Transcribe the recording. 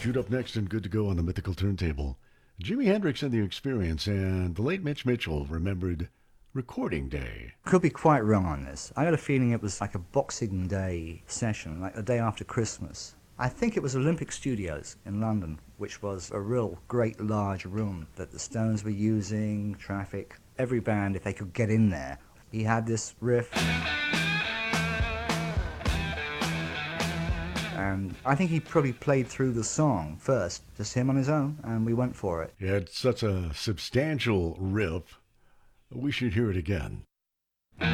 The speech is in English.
Queued up next and good to go on the mythical turntable. Jimi Hendrix and the Experience, and the late Mitch Mitchell remembered Recording Day. Could be quite wrong on this. I got a feeling it was like a Boxing Day session, like the day after Christmas. I think it was Olympic Studios in London, which was a real great large room that the Stones were using, Traffic, every band, if they could get in there. He had this riff. And I think he probably played through the song first, just him on his own, and we went for it. He had such a substantial riff, we should hear it again.